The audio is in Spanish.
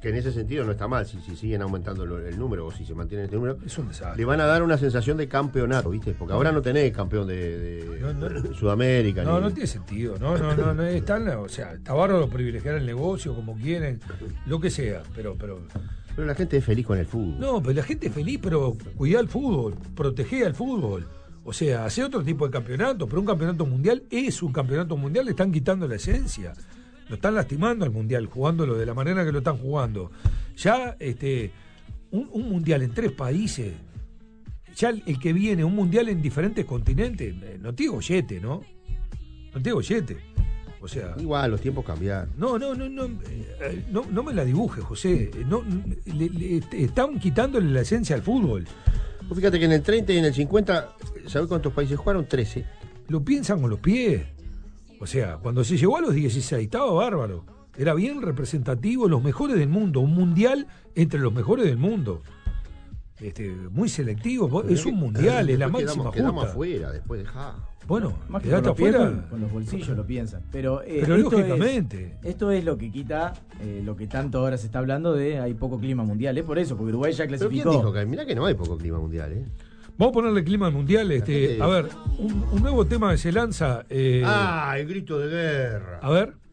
que en ese sentido no está mal, si siguen aumentando el número o si se mantiene este número, Es un desastre. le van a dar una sensación de campeonato, ¿viste? Porque ahora no tenés campeón de Sudamérica. No tiene sentido. No, están, o sea, está bárbaro privilegiar el negocio como quieren, lo que sea, pero Pero la gente es feliz con el fútbol. no, pero la gente es feliz, pero cuidá el fútbol, protegé al fútbol. O sea, hace otro tipo de campeonato, pero un campeonato mundial es un campeonato mundial, le están quitando la esencia. Lo están lastimando al mundial, jugándolo de la manera que lo están jugando. Ya un mundial en 3 países, ya el que viene, un mundial en diferentes continentes, no tiene gollete, ¿no? No tiene gollete. O sea, igual, los tiempos cambiaron. no me la dibuje, José. Le están quitándole la esencia al fútbol. Vos fíjate que en el 30 y en el 50, ¿sabés cuántos países jugaron? 13. Lo piensan con los pies. O sea, cuando se llegó a los 16, estaba bárbaro. Era bien representativo, los mejores del mundo. Un mundial entre los mejores del mundo. Muy selectivo. Es un mundial, es la máxima quedamos justa. afuera, después dejá. Bueno, Más que quedate con los pies, afuera. con los bolsillos lo piensan. Pero lógicamente. Esto es lo que quita lo que tanto ahora se está hablando de hay poco clima mundial. Es por eso, porque Uruguay ya Pero clasificó. bien dijo que mirá que no hay poco clima mundial, Vamos a ponerle clima al mundial. gente- A ver, un nuevo tema que se lanza. el grito de guerra. A ver.